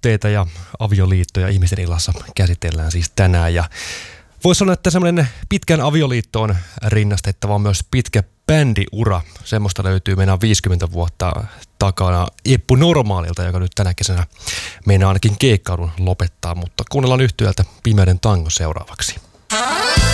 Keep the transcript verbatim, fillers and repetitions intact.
parisuhteita ja avioliittoja ihmisten illassa käsitellään siis tänään. Ja voisi sanoa, että semmoinen pitkän avioliittoon rinnastettava on myös pitkä bändiura. Semmoista löytyy meidän viisikymmentä vuotta takana Eppu Normaalilta, joka nyt tänä kesänä meinaa ainakin keikkailun lopettaa. Mutta kuunnellaan yhtyöltä Pimeyden tango seuraavaksi.